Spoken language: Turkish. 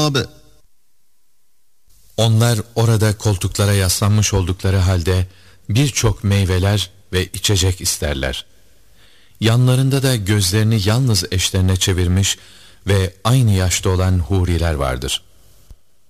الشراب. Onlar orada koltuklara yaslanmış oldukları halde birçok meyveler ve içecek isterler. Yanlarında da gözlerini yalnız eşlerine çevirmiş ve aynı yaşta olan huriler vardır.